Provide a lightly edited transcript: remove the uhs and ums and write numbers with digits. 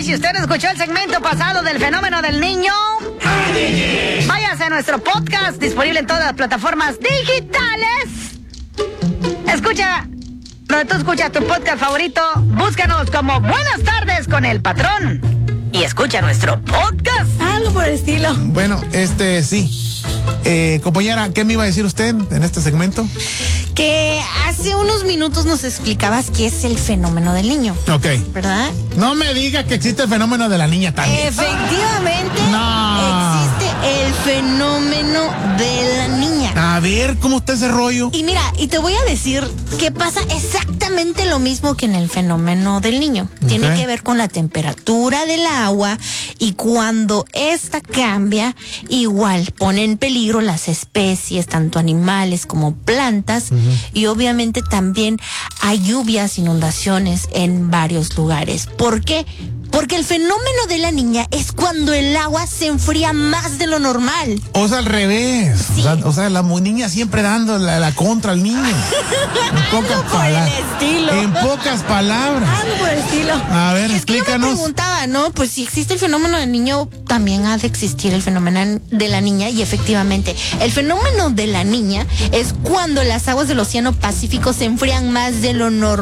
Si usted escuchó el segmento pasado del fenómeno del niño, váyase a nuestro podcast disponible en todas las plataformas digitales. Escucha, donde tú escuchas tu podcast favorito, búscanos como Buenas Tardes con el Patrón y escucha nuestro podcast. Algo por el estilo. Bueno, sí. Compañera, ¿qué me iba a decir usted en este segmento? Que hace unos minutos nos explicabas qué es el fenómeno del niño. Ok. ¿Verdad? No me diga que existe el fenómeno de la niña también. Efectivamente, No. existe el fenómeno de la niña. A ver, ¿cómo está ese rollo? Y mira, y te voy a decir que pasa exactamente lo mismo que en el fenómeno del niño. Tiene Ok. que ver con la temperatura del agua y cuando esta cambia, igual pone en peligro las especies, tanto animales como plantas, y obviamente también hay lluvias, inundaciones en varios lugares. ¿Por qué? Porque el fenómeno de la niña es cuando el agua se enfría más de lo normal. O sea, al revés. Sí. O sea, la niña siempre dando la contra al niño. En pocas Algo por el palabras. estilo. En pocas palabras. Algo por el estilo. A ver, Es que yo me explícanos. preguntaba, ¿no? Pues si existe el fenómeno del niño, también ha de existir el fenómeno de la niña. Y efectivamente, el fenómeno de la niña es cuando las aguas del Océano Pacífico se enfrían más de lo normal.